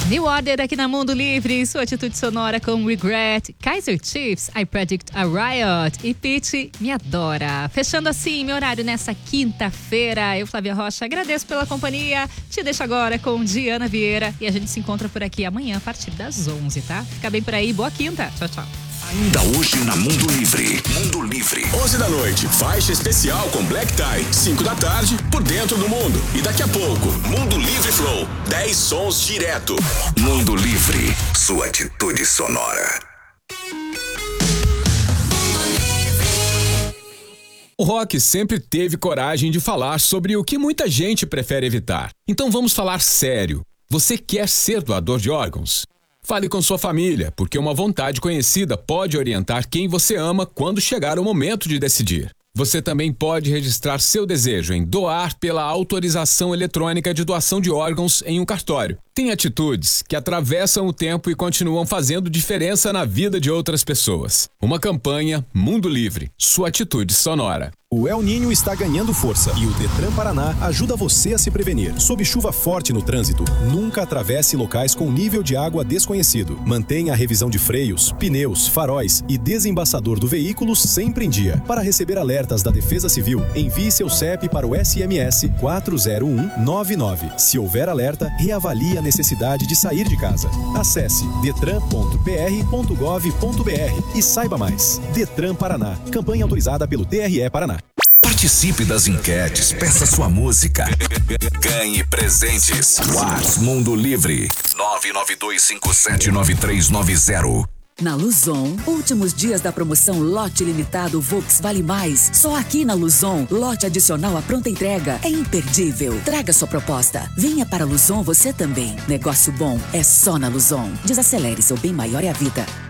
New Order aqui na Mundo Livre, sua atitude sonora com Regret, Kaiser Chiefs, I Predict a Riot e Pitty, Me Adora. Fechando assim meu horário nessa quinta-feira, eu, Flávia Rocha, agradeço pela companhia, te deixo agora com Diana Vieira e a gente se encontra por aqui amanhã a partir das 11, tá? Fica bem por aí, boa quinta, tchau, tchau. Ainda hoje na Mundo Livre. Mundo Livre. 11 da noite, faixa especial com Black Tie. 5 da tarde, por dentro do mundo. E daqui a pouco, Mundo Livre Flow. 10 sons direto. Mundo Livre. Sua atitude sonora. O rock sempre teve coragem de falar sobre o que muita gente prefere evitar. Então vamos falar sério. Você quer ser doador de órgãos? Fale com sua família, porque uma vontade conhecida pode orientar quem você ama quando chegar o momento de decidir. Você também pode registrar seu desejo em doar pela autorização eletrônica de doação de órgãos em um cartório. Tem atitudes que atravessam o tempo e continuam fazendo diferença na vida de outras pessoas. Uma campanha Mundo Livre, sua atitude sonora. O El Niño está ganhando força e o Detran Paraná ajuda você a se prevenir. Sob chuva forte no trânsito, nunca atravesse locais com nível de água desconhecido. Mantenha a revisão de freios, pneus, faróis e desembaçador do veículo sempre em dia. Para receber alertas da Defesa Civil, envie seu CEP para o SMS 40199. Se houver alerta, reavalie a necessidade de sair de casa. Acesse detran.pr.gov.br e saiba mais. Detran Paraná, campanha autorizada pelo TRE Paraná. Participe das enquetes, peça sua música. Ganhe presentes. WhatsApp Mundo Livre 992579390. Na Luzon, últimos dias da promoção Lote Limitado Volks Vale Mais. Só aqui na Luzon, lote adicional à pronta entrega é imperdível. Traga sua proposta. Venha para a Luzon você também. Negócio bom é só na Luzon. Desacelere, seu bem maior é a vida.